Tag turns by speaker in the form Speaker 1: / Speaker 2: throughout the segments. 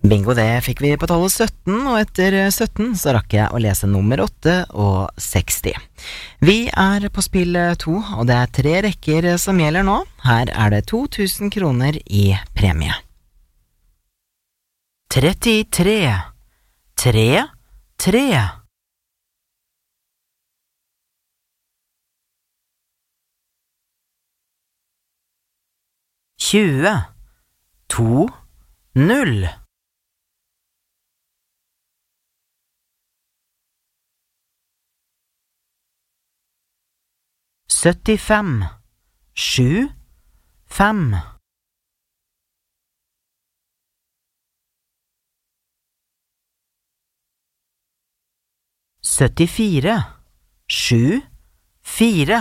Speaker 1: Bingo, det fikk vi på tallet 17, og etter 17 så rakk jeg å lese nummer 8 og 60. Vi er på spill 2, og det er 3 rekker som gjelder nå. Her er det 2000 kroner i premie. 33, 3, 3. 20, 2, 0. 75, 7, 5. 74, 7, 4.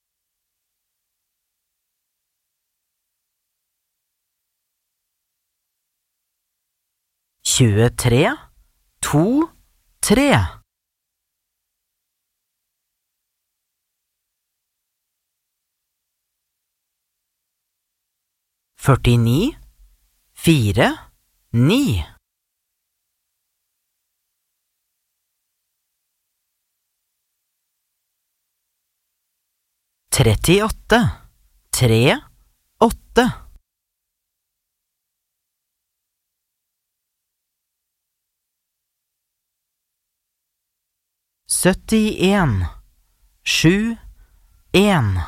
Speaker 1: 23, 2, 3. 49, 4, 9. 38, 3, 8. 71, 7, 1.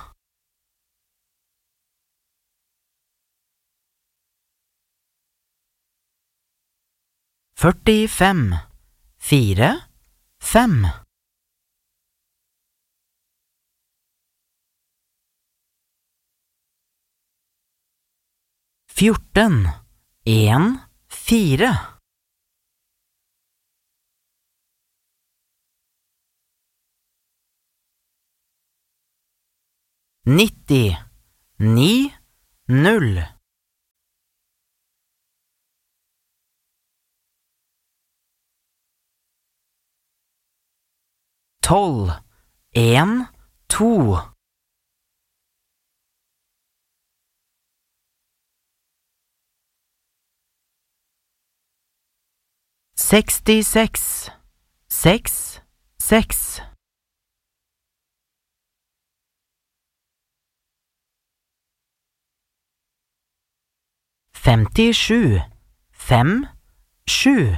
Speaker 1: 45, 4, 5. 14, 1, 4. 90, 9, 0. 12, 1, 2. 66, 6, 6. 57, 5, 7.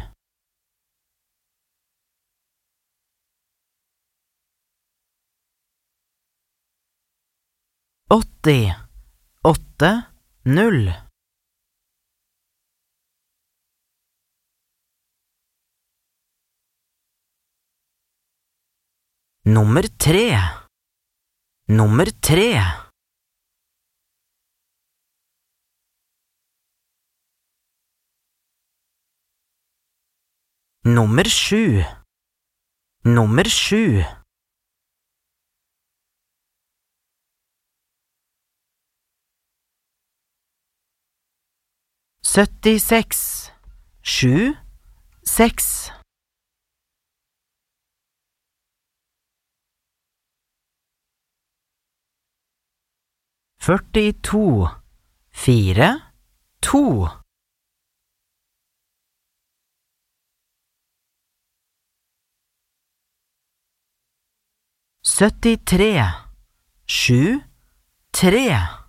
Speaker 1: 80, 8, 0. 3, nummer 3. 7, nummer 7. 76, 7, 6. 42, 4, 2. 73, 7, 3.